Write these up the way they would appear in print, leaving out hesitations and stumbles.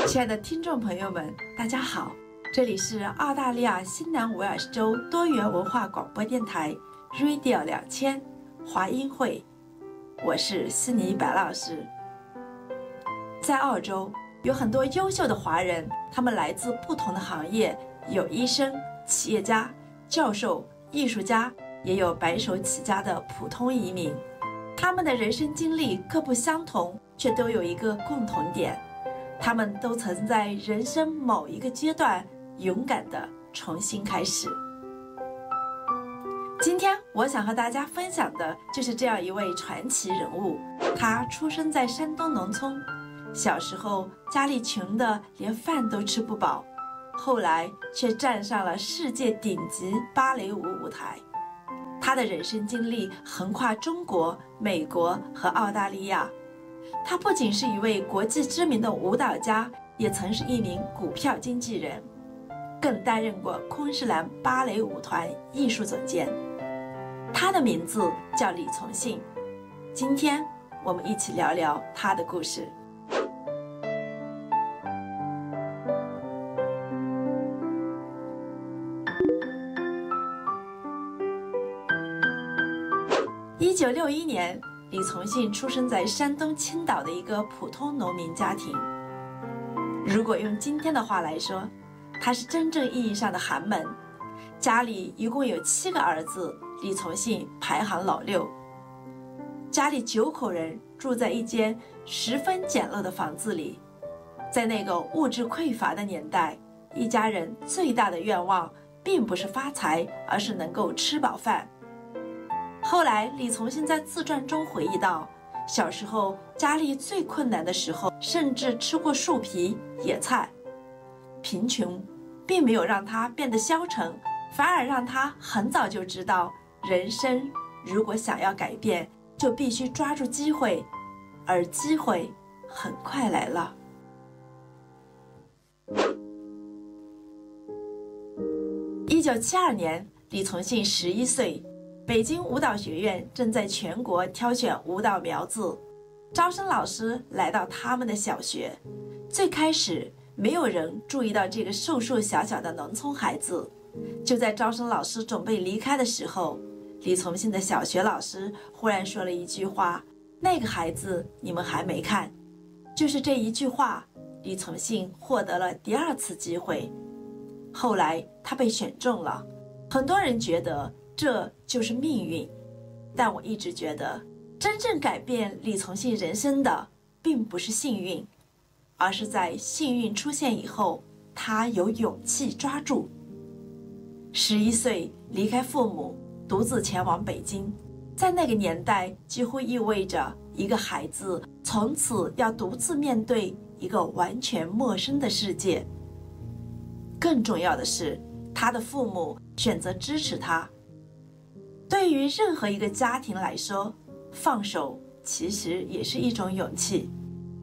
亲爱的听众朋友们，大家好，这里是澳大利亚新南威尔士州多元文化广播电台 Radio 2000华音会，我是悉尼白老师。在澳洲有很多优秀的华人，他们来自不同的行业，有医生、企业家、教授、艺术家，也有白手起家的普通移民。他们的人生经历各不相同，却都有一个共同点，他们都曾在人生某一个阶段勇敢地重新开始。今天我想和大家分享的就是这样一位传奇人物。他出生在山东农村，小时候家里穷得连饭都吃不饱，后来却站上了世界顶级芭蕾舞舞台。他的人生经历横跨中国、美国和澳大利亚。他不仅是一位国际知名的舞蹈家，也曾是一名股票经纪人，更担任过昆士兰芭蕾舞团艺术总监。他的名字叫李从信。今天我们一起聊聊他的故事。1961年，李从信出生在山东青岛的一个普通农民家庭。如果用今天的话来说，他是真正意义上的寒门。家里一共有7个儿子，李从信排行老6。家里9口人住在一间十分简陋的房子里。在那个物质匮乏的年代，一家人最大的愿望并不是发财，而是能够吃饱饭。后来李从信在自传中回忆到，小时候家里最困难的时候，甚至吃过树皮、野菜。贫穷并没有让他变得消沉，反而让他很早就知道，人生如果想要改变，就必须抓住机会，而机会很快来了。1972年，李从信11岁，北京舞蹈学院正在全国挑选舞蹈苗子，招生老师来到他们的小学。最开始没有人注意到这个瘦瘦小小的农村孩子。就在招生老师准备离开的时候，李从信的小学老师忽然说了一句话：那个孩子你们还没看。就是这一句话，李从信获得了第2次机会。后来他被选中了。很多人觉得这就是命运，但我一直觉得，真正改变李从信人生的并不是幸运，而是在幸运出现以后，他有勇气抓住。11岁离开父母，独自前往北京，在那个年代几乎意味着一个孩子从此要独自面对一个完全陌生的世界。更重要的是，他的父母选择支持他。对于任何一个家庭来说，放手其实也是一种勇气。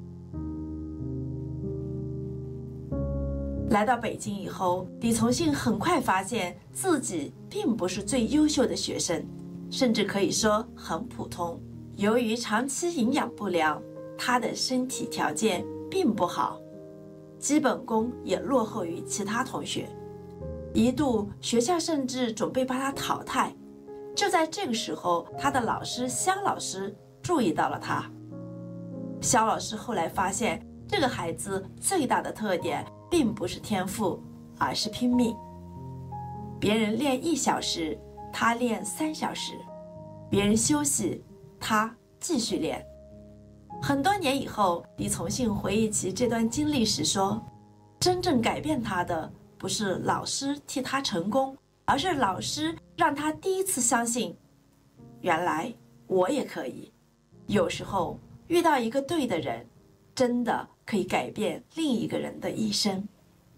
来到北京以后，李从信很快发现自己并不是最优秀的学生，甚至可以说很普通。由于长期营养不良，他的身体条件并不好，基本功也落后于其他同学。一度学校甚至准备把他淘汰。就在这个时候，他的老师肖老师注意到了他。肖老师后来发现，这个孩子最大的特点并不是天赋，而是拼命。别人练1小时，他练3小时；别人休息，他继续练。很多年以后，李从信回忆起这段经历时说，真正改变他的不是老师替他成功，而是老师让他第一次相信，原来我也可以。有时候遇到一个对的人，真的可以改变另一个人的一生。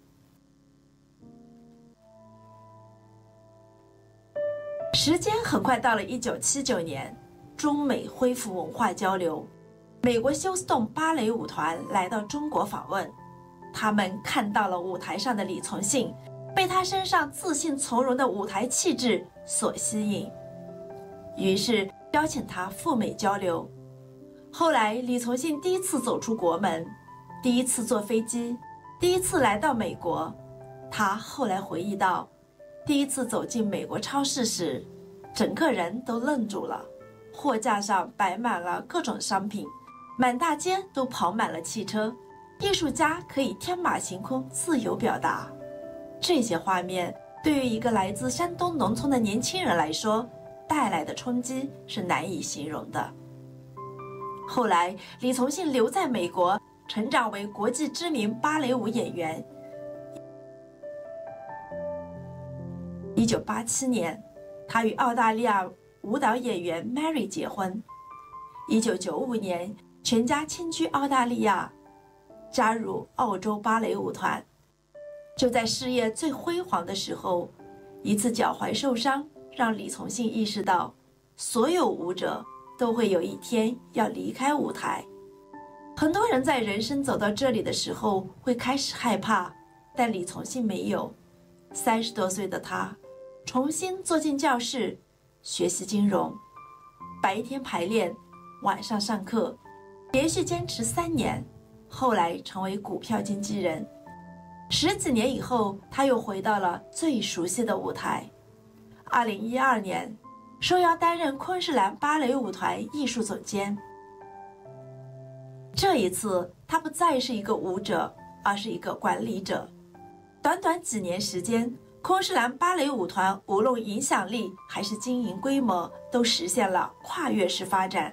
时间很快到了1979年，中美恢复文化交流，美国休斯顿芭蕾舞团来到中国访问。他们看到了舞台上的李从信，被他身上自信从容的舞台气质所吸引，于是邀请他赴美交流。后来李从信第一次走出国门，第一次坐飞机， 第一次来到美国，他后来回忆到，第一次走进美国超市时，整个人都愣住了。货架上摆满了各种商品，满大街都跑满了汽车，艺术家可以天马行空，自由表达。这些画面对于一个来自山东农村的年轻人来说，带来的冲击是难以形容的。后来，李从庆留在美国，成长为国际知名芭蕾舞演员。1987年，他与澳大利亚舞蹈演员 Mary 结婚。1995年，全家迁居澳大利亚，加入澳洲芭蕾舞团。就在事业最辉煌的时候，一次脚踝受伤让李从庆意识到，所有舞者都会有一天要离开舞台。很多人在人生走到这里的时候会开始害怕，但李从庆没有。30多岁的他重新坐进教室学习金融，白天排练，晚上上课，连续坚持3年，后来成为股票经纪人。10几年以后，他又回到了最熟悉的舞台。2012年，受邀担任昆士兰芭蕾舞团艺术总监。这一次，他不再是一个舞者，而是一个管理者。短短几年时间，昆士兰芭蕾舞团无论影响力还是经营规模，都实现了跨越式发展。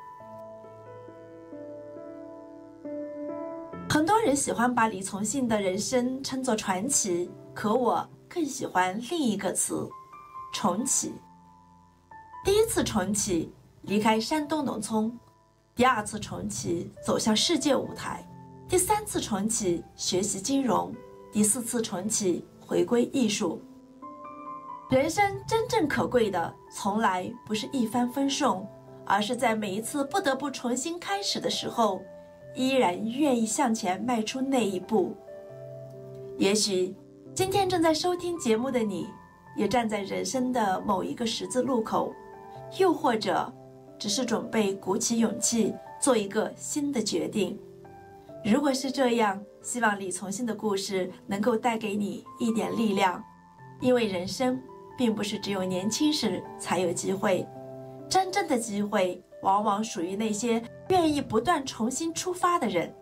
很多人喜欢把李从庆的人生称作传奇，可我更喜欢另一个词——重启。第一次重启，离开山东农村；第二次重启，走向世界舞台；第3次重启，学习金融；第4次重启，回归艺术。人生真正可贵的，从来不是一帆风顺，而是在每一次不得不重新开始的时候，依然愿意向前迈出那一步。也许今天正在收听节目的你，也站在人生的某一个十字路口，又或者只是准备鼓起勇气做一个新的决定。如果是这样，希望李从庆的故事能够带给你一点力量，因为人生并不是只有年轻时才有机会，真正的机会往往属于那些愿意不断重新出发的人。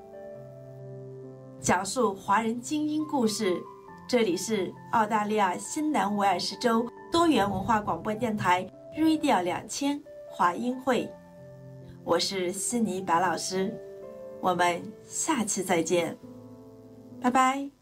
讲述华人精英故事，这里是澳大利亚新南威尔士州多元文化广播电台 Radio 2000华音会，我是悉尼白老师，我们下期再见，拜拜。